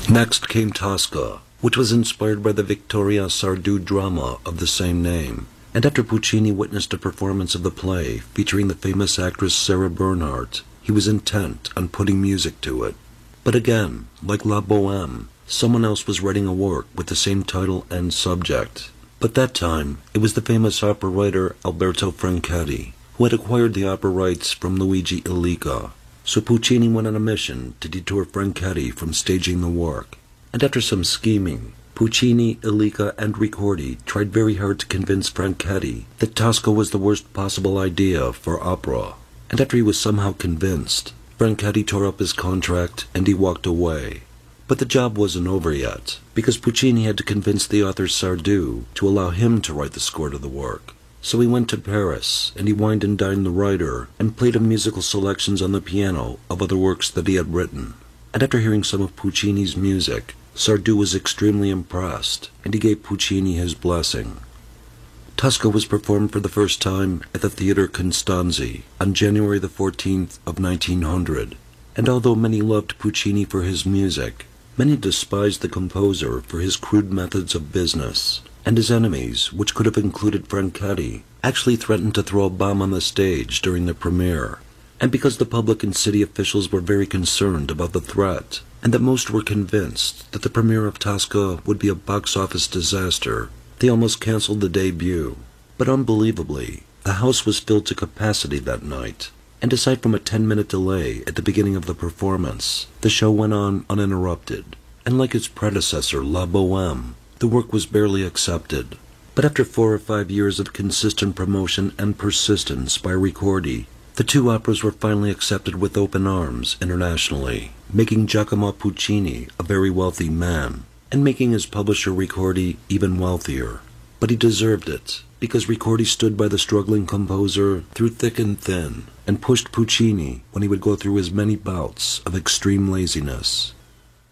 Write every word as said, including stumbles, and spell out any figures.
Next came Tosca, which was inspired by the Vittorio Sardou drama of the same name, and after Puccini witnessed a performance of the play featuring the famous actress Sarah Bernhardt, he was intent on putting music to it. But again, like La Bohème, someone else was writing a work with the same title and subject. But that time, it was the famous opera writer Alberto Franchetti, who had acquired the opera rights from Luigi Illica. So Puccini went on a mission to detour Franchetti from staging the work. And after some scheming, Puccini, Illica, and Ricordi tried very hard to convince Franchetti that Tosca was the worst possible idea for opera. And after he was somehow convinced, Franchetti tore up his contract and he walked away. But the job wasn't over yet, because Puccini had to convince the author Sardou to allow him to write the score to the work. So he went to Paris, and he wined and dined the writer, and played him musical selections on the piano of other works that he had written. And after hearing some of Puccini's music, Sardou was extremely impressed, and he gave Puccini his blessing. Tosca was performed for the first time at the Theatre Costanzi on January the fourteenth of nineteen hundred, and although many loved Puccini for his music, many despised the composer for his crude methods of business, and his enemies, which could have included Franchetti, actually threatened to throw a bomb on the stage during the premiere. And because the public and city officials were very concerned about the threat, and that most were convinced that the premiere of Tosca would be a box office disaster, they almost canceled the debut. But unbelievably, the house was filled to capacity that night, and aside from a ten-minute delay at the beginning of the performance, the show went on uninterrupted, and like its predecessor, La Bohème, the work was barely accepted. But after four or five years of consistent promotion and persistence by Ricordi, the two operas were finally accepted with open arms internationally, making Giacomo Puccini a very wealthy man, and making his publisher Ricordi even wealthier. But he deserved it, because Ricordi stood by the struggling composer through thick and thin, and pushed Puccini when he would go through his many bouts of extreme laziness.